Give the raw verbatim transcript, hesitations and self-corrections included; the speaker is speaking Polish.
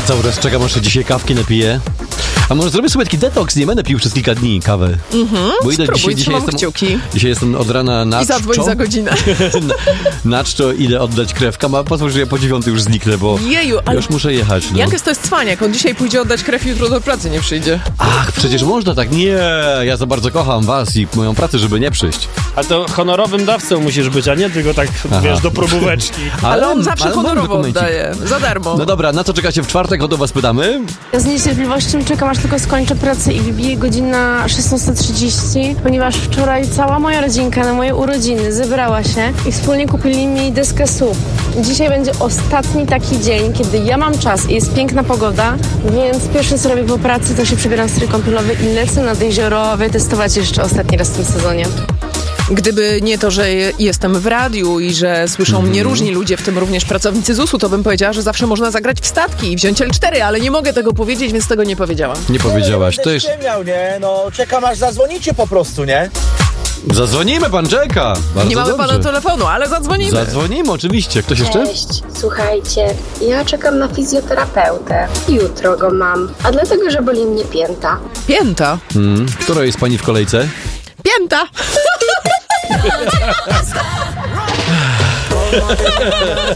Cały czas czekam, aż się dzisiaj kawki napiję. A może zrobię sobie taki detoks, nie będę pił przez kilka dni kawę. Mhm, Bo idę spróbuj, dzisiaj, dzisiaj, jestem, kciuki. dzisiaj jestem od rana na I zadzwoń za godzinę. na, na czczo idę oddać krew. Kama, pozwól, że ja po dziewiątej już zniknę, bo Jeju, ale już muszę jechać. No. jak jest to jest cwaniak? On dzisiaj pójdzie oddać krew, jutro do pracy nie przyjdzie. Ach, przecież można tak. Nie, ja za bardzo kocham was i moją pracę, żeby nie przyjść. A to honorowym dawcą musisz być, a nie tylko tak, Aha. wiesz, do probóweczki. Ale on zawsze ale mam honorowo dokumencik. oddaje. Za darmo. No dobra, na co czekacie w czwartek? O to was pytamy. Ja z niecierpliwością czekam, aż tylko skończę pracę i wybije godzina szesnasta trzydzieści, ponieważ wczoraj cała moja rodzinka na moje urodziny zebrała się i wspólnie kupili mi deskę S U V. Dzisiaj będzie ostatni taki dzień, kiedy ja mam czas i jest piękna pogoda, więc pierwsze co robię po pracy, to się przebieram w strój kąpielowy i lecę nad jezioro wytestować jeszcze ostatni raz w tym sezonie. Gdyby nie to, że jestem w radiu i że słyszą Mhm. mnie różni ludzie, w tym również pracownicy zusu, to bym powiedziała, że zawsze można zagrać w statki i wziąć L cztery, ale nie mogę tego powiedzieć, więc tego nie powiedziałam. Nie powiedziałaś. To Nie jest... będę ściemniał, nie? No, czekam aż zadzwonicie po prostu, nie? Zadzwonimy, pan czeka. Bardzo Nie mamy dobrze. pana telefonu, ale zadzwonimy. Zadzwonimy, oczywiście. Ktoś jeszcze? Cześć, słuchajcie, ja czekam na fizjoterapeutę. Jutro go mam, a dlatego, że boli mnie pięta. Pięta. Hmm. Która jest pani w kolejce? Pięta.